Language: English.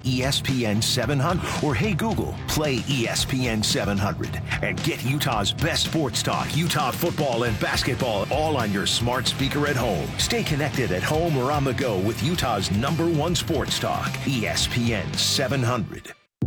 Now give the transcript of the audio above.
ESPN 700. Or hey Google, play ESPN 700. And get Utah's best sports talk, Utah football and basketball, all on your smart speaker at home. Stay connected at home or on the go with Utah's #1 sports talk, ESPN 700.